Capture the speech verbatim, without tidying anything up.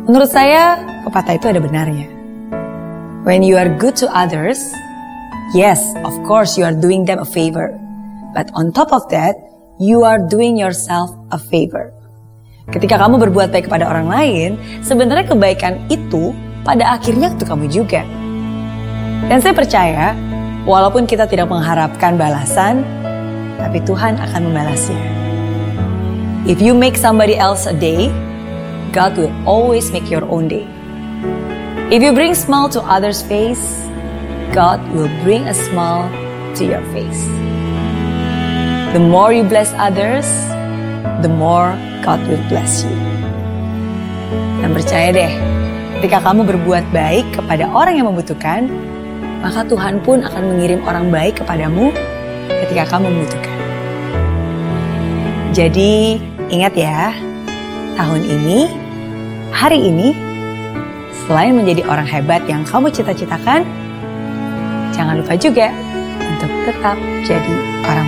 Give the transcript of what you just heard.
Menurut saya, pepatah itu ada benarnya. When you are good to others, yes, of course you are doing them a favor. But on top of that, you are doing yourself a favor. Ketika kamu berbuat baik kepada orang lain, sebenarnya kebaikan itu pada akhirnya untuk kamu juga. Dan saya percaya, walaupun kita tidak mengharapkan balasan, tapi Tuhan akan membalasnya. If you make somebody else a day, God will always make your own day. If you bring smile to others' face, God will bring a smile to your face. The more you bless others, the more God will bless you. Dan percaya deh, ketika kamu berbuat baik kepada orang yang membutuhkan, maka Tuhan pun akan mengirim orang baik kepadamu ketika kamu membutuhkan. Jadi, ingat ya, tahun ini, hari ini, selain menjadi orang hebat yang kamu cita-citakan, jangan lupa juga untuk tetap jadi orang